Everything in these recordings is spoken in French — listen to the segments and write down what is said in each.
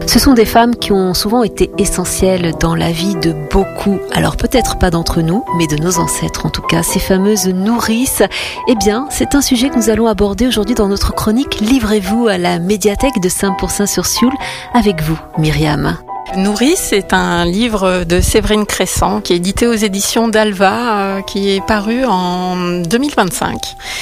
Ce sont des femmes qui ont souvent été essentielles dans la vie de beaucoup, alors peut-être pas d'entre nous, mais de nos ancêtres en tout cas, ces fameuses nourrices. Eh bien, c'est un sujet que nous allons aborder aujourd'hui dans notre chronique Livrez-vous à la médiathèque de Saint-Pourçain-sur-Sioule avec vous, Myriam. Nourrice est un livre de Séverine Cressan qui est édité aux éditions d'Alva, qui est paru en 2025.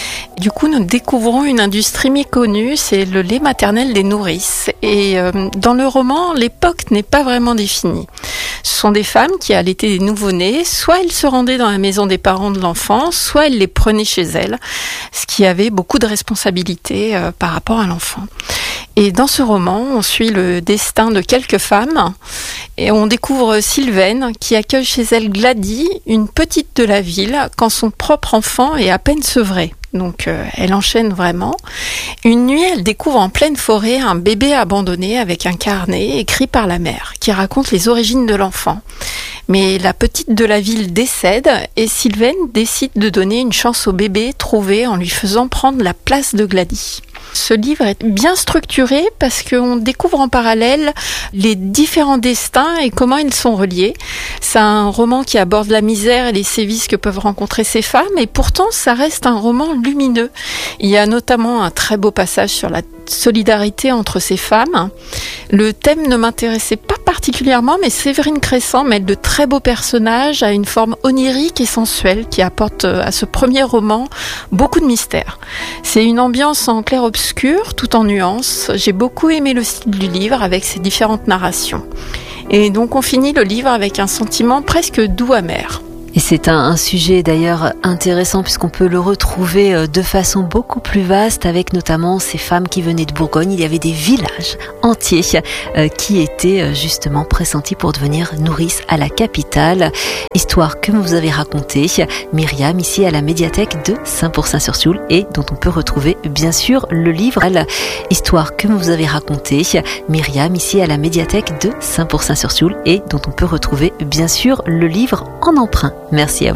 Du coup, nous découvrons une industrie méconnue, c'est le lait maternel des nourrices. Et dans le roman, l'époque n'est pas vraiment définie. Ce sont des femmes qui allaitaient des nouveau-nés, soit elles se rendaient dans la maison des parents de l'enfant, soit elles les prenaient chez elles, ce qui avait beaucoup de responsabilités par rapport à l'enfant. Et dans ce roman, on suit le destin de quelques femmes et on découvre Sylvaine qui accueille chez elle Gladys, une petite de la ville, quand son propre enfant est à peine sevré. Donc elle enchaîne vraiment. Une nuit, elle découvre en pleine forêt un bébé abandonné avec un carnet écrit par la mère qui raconte les origines de l'enfant. Mais la petite de la ville décède et Sylvaine décide de donner une chance au bébé trouvé en lui faisant prendre la place de Gladys. Ce livre est bien structuré parce qu'on découvre en parallèle les différents destins et comment ils sont reliés. C'est un roman qui aborde la misère et les sévices que peuvent rencontrer ces femmes et pourtant ça reste un roman lumineux. Il y a notamment un très beau passage sur la solidarité entre ces femmes. Le thème ne m'intéressait pas particulièrement, mais Séverine Cressan mêle de très beaux personnages à une forme onirique et sensuelle qui apporte à ce premier roman beaucoup de mystère. C'est une ambiance en clair-obscur, tout en nuances. J'ai beaucoup aimé le style du livre avec ses différentes narrations. Et donc on finit le livre avec un sentiment presque doux-amer. Et c'est un sujet d'ailleurs intéressant puisqu'on peut le retrouver de façon beaucoup plus vaste avec notamment ces femmes qui venaient de Bourgogne. Il y avait des villages entiers qui étaient justement pressentis pour devenir nourrices à la capitale. Histoire que vous avez racontée, Myriam, ici à la médiathèque de Saint-Pourçain-sur-Sioule et dont on peut retrouver bien sûr le livre. Histoire que vous avez racontée, Myriam, ici à la médiathèque de Saint-Pourçain-sur-Sioule et dont on peut retrouver bien sûr le livre en emprunt. Merci à vous.